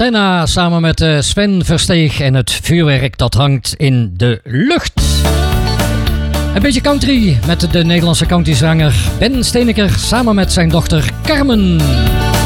Senna samen met Sven Versteeg en het vuurwerk dat hangt in de lucht. Een beetje country met de Nederlandse countryzanger Ben Steeneker samen met zijn dochter Carmen.